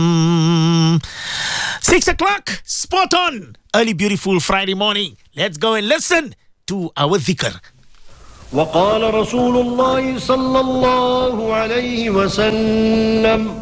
6 o'clock, spot on. Early, beautiful Friday morning. Let's go and listen to our dhikr. وقال رسول الله صلى الله عليه وسلم